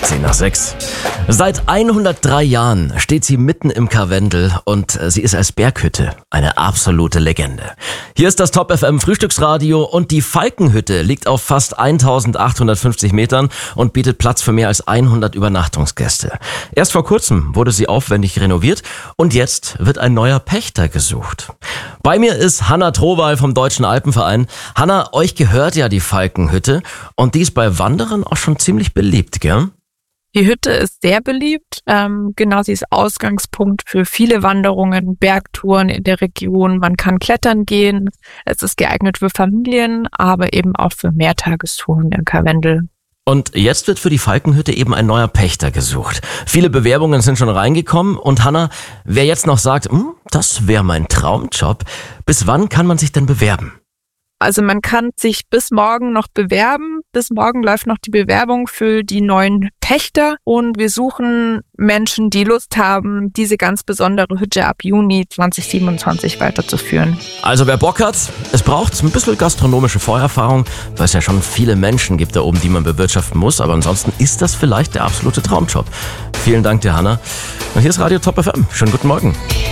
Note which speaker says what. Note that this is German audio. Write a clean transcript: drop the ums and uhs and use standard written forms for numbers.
Speaker 1: 10:10. Seit 103 Jahren steht sie mitten im Karwendel und sie ist als Berghütte eine absolute Legende. Hier ist das Top FM Frühstücksradio und die Falkenhütte liegt auf fast 1850 Metern und bietet Platz für mehr als 100 Übernachtungsgäste. Erst vor kurzem wurde sie aufwendig renoviert und jetzt wird ein neuer Pächter gesucht. Bei mir ist Hanna Trowal vom Deutschen Alpenverein. Hanna, euch gehört ja die Falkenhütte und die ist bei Wanderern auch schon ziemlich beliebt, gell?
Speaker 2: Die Hütte ist sehr beliebt. Genau, sie ist Ausgangspunkt für viele Wanderungen, Bergtouren in der Region. Man kann klettern gehen. Es ist geeignet für Familien, aber eben auch für Mehrtagestouren im Karwendel.
Speaker 1: Und jetzt wird für die Falkenhütte eben ein neuer Pächter gesucht. Viele Bewerbungen sind schon reingekommen. Und Hanna, wer jetzt noch sagt, das wäre mein Traumjob, bis wann kann man sich denn bewerben?
Speaker 2: Also man kann sich bis morgen noch bewerben. Bis morgen läuft noch die Bewerbung für die neuen Pächter. Und wir suchen Menschen, die Lust haben, diese ganz besondere Hütte ab Juni 2027 weiterzuführen.
Speaker 1: Also wer Bock hat, es braucht ein bisschen gastronomische Vorerfahrung, weil es ja schon viele Menschen gibt da oben, die man bewirtschaften muss. Aber ansonsten ist das vielleicht der absolute Traumjob. Vielen Dank dir, Hanna. Und hier ist Radio Top FM. Schönen guten Morgen.